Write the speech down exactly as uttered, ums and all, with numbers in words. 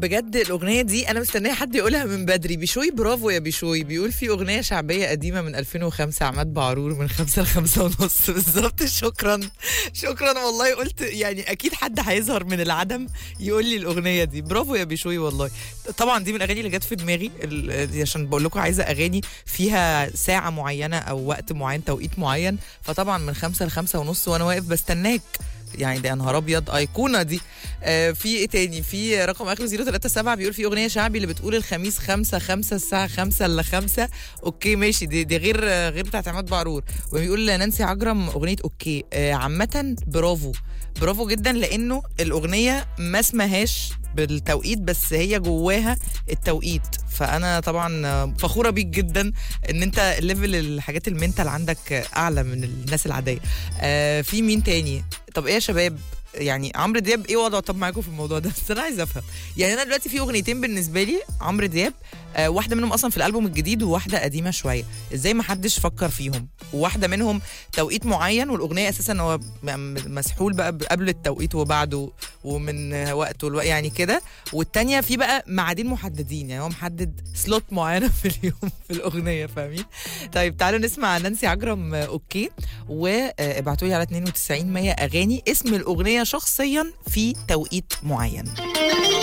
بجد الاغنيه دي انا مستنيه حد يقولها من بدري. بشوي برافو يا بشوي، بيقول في اغنيه شعبيه قديمه من ألفين وخمسة عماد بعرور من خمسة لخمسة ونص بالظبط. شكرا شكرا والله. قلت يعني اكيد حد هيظهر من العدم يقول لي الاغنيه دي. برافو يا بشوي والله. طبعا دي من الاغاني اللي جت في دماغي ال- عشان بقول لكم عايزه اغاني فيها ساعه معينه او وقت معين توقيت معين، فطبعا من خمسة لخمسة ونص وانا واقف بستناك يعني. ده يا نهار ابيض ايقونه دي. آه في ايه تاني؟ في رقم اخره صفر ثلاثة سبعة بيقول في اغنيه شعبي اللي بتقول الخميس خمسة خمسة الساعه خمسة الا خمسة. اوكي ماشي، دي, دي غير غير بتاعت عماد بعرور. وبيقول نانسي عجرم اغنيه اوكي. آه عامه برافو برافو جدا، لانه الاغنيه ما اسمهاش بالتوقيت بس هي جواها التوقيت. فانا طبعا فخوره بيك جدا ان انت ليفل الحاجات المنتال عندك اعلى من الناس العاديه. آه في مين تاني؟ طب ايه يا شباب يعني عمرو دياب ايه وضعه طب معاكم في الموضوع ده؟ بس انا عايزه افهم. يعني انا دلوقتي في اغنيتين بالنسبه لي عمرو دياب، آه واحده منهم اصلا في الالبوم الجديد وواحده قديمه شويه، ازاي ما حدش فكر فيهم؟ وواحده منهم توقيت معين والاغنيه اساسا هو م- مسحول بقى قبل التوقيت وبعده ومن وقت والوقت يعني كده. والتانيه في بقى ميعادين محددين، يعني هو محدد سلوت معينه في اليوم في الاغنيه، فاهمين؟ طيب تعالوا نسمع نانسي عجرم آه، اوكي، وابعتوا لي على اتنين وتسعين مية اغاني اسم الاغنيه شخصيا في توقيت معين.